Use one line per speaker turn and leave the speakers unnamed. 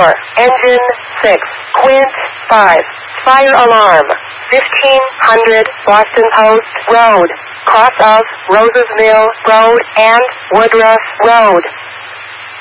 4, engine 6, Quint 5, fire alarm, 1500 Boston Post Road, cross of Roses Mill Road and Woodruff Road.